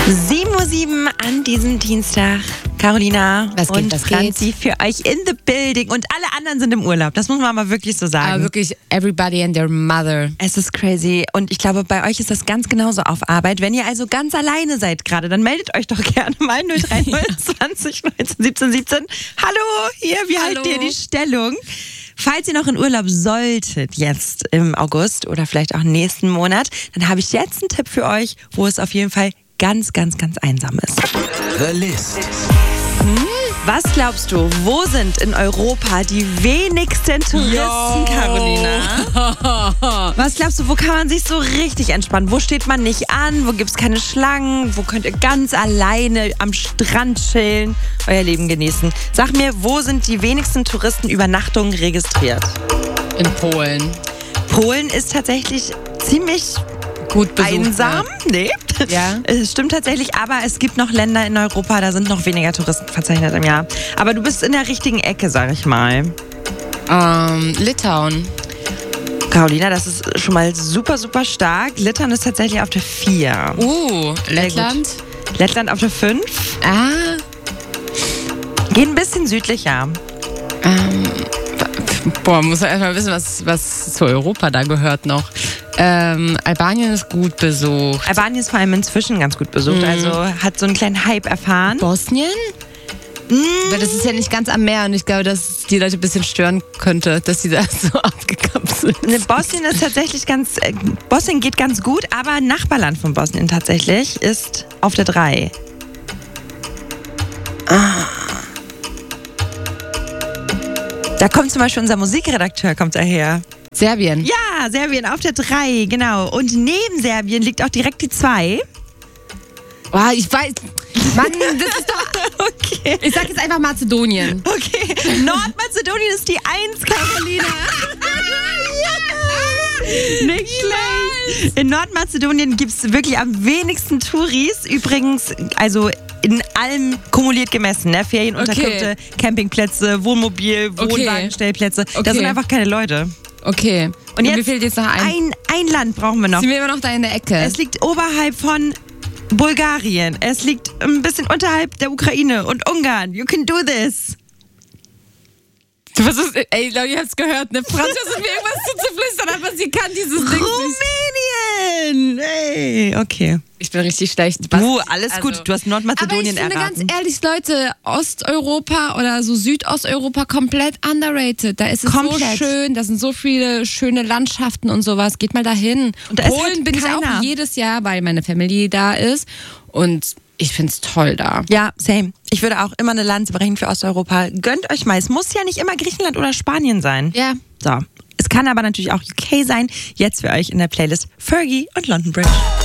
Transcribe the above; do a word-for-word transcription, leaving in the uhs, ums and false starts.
sieben Uhr sieben an diesem Dienstag. Carolina was geht, und was Franzi geht? für euch in the building. Und alle anderen sind im Urlaub. Das muss man mal wirklich so sagen. Aber wirklich everybody and their mother. Es ist crazy. Und ich glaube, bei euch ist das ganz genauso auf Arbeit. Wenn ihr also ganz alleine seid gerade, dann meldet euch doch gerne mal null drei null zwanzig neunzehn siebzehn siebzehn. Hallo, hier, wie Hallo. haltet ihr die Stellung? Falls ihr noch in Urlaub solltet, jetzt im August oder vielleicht auch nächsten Monat, dann habe ich jetzt einen Tipp für euch, wo es auf jeden Fall ganz, ganz, ganz einsam ist. The List. Was glaubst du, wo sind in Europa die wenigsten Touristen, Yo. Carolina? Was glaubst du, wo kann man sich so richtig entspannen? Wo steht man nicht an? Wo gibt es keine Schlangen? Wo könnt ihr ganz alleine am Strand chillen, euer Leben genießen? Sag mir, wo sind die wenigsten Touristenübernachtungen registriert? In Polen. Polen ist tatsächlich ziemlich Gut besucht. einsam. Nee. Ja. Es stimmt tatsächlich, aber es gibt noch Länder in Europa, da sind noch weniger Touristen verzeichnet im Jahr. Aber du bist in der richtigen Ecke, sag ich mal. Ähm, Litauen. Carolina, das ist schon mal super, super stark. Litauen ist tatsächlich auf der vier. Uh, Sehr Lettland. gut. Lettland auf der fünf. Ah, Geht ein bisschen südlicher. ähm, boah, muss man erstmal wissen, was, was zu Europa da gehört noch. Ähm, Albanien ist gut besucht. Albanien ist vor allem inzwischen ganz gut besucht, Mhm. also hat so einen kleinen Hype erfahren. Bosnien? Weil das ist ja nicht ganz am Meer und ich glaube, dass es die Leute ein bisschen stören könnte, dass sie da so abgekapselt Ne, sind. Bosnien ist tatsächlich ganz, äh, Bosnien geht ganz gut, aber Nachbarland von Bosnien tatsächlich ist auf der drei. Da kommt zum Beispiel unser Musikredakteur, kommt daher. Serbien. Ja, Serbien auf der drei, genau. Und neben Serbien liegt auch direkt die zwei. Oh, ich weiß. Mann, das ist doch. Okay. Ich sag jetzt einfach Mazedonien. Okay. Nordmazedonien ist die eins, Carolina. Ja. Nicht schlecht. In Nordmazedonien gibt es wirklich am wenigsten Touris. Übrigens, also in allem kumuliert gemessen. Ne? Ferienunterkünfte, Okay. Campingplätze, Wohnmobil, Okay. Wohnwagenstellplätze. Da Okay. sind einfach keine Leute. Okay. Und mir jetzt fehlt jetzt noch ein. Ein, ein Land brauchen wir noch. Sind wir immer noch da in der Ecke? Es liegt oberhalb von Bulgarien. Es liegt ein bisschen unterhalb der Ukraine und Ungarn. You can do this. Du versuchst, ey, Leute, ihr habt's gehört, ne? Franz versucht mir irgendwas zuzuflüstern, aber sie kann dieses Ding nicht. Rumänien! Hey, okay. Ich bin richtig schlecht. Du, alles Also- gut. Du hast Nordmazedonien Aber ich finde erraten. ganz ehrlich, Leute, Osteuropa oder so Südosteuropa komplett underrated. Da ist es Komplett. so schön, da sind so viele schöne Landschaften und sowas. Geht mal dahin. Und da ist Polen halt bin ich keiner. auch jedes Jahr, weil meine Family da ist. Und ich find's toll da. Ja, same. Ich würde auch immer eine Lanze brechen für Osteuropa. Gönnt euch mal. Es muss ja nicht immer Griechenland oder Spanien sein. Ja. So. Es kann aber natürlich auch U K sein. Jetzt für euch in der Playlist Fergie und London Bridge.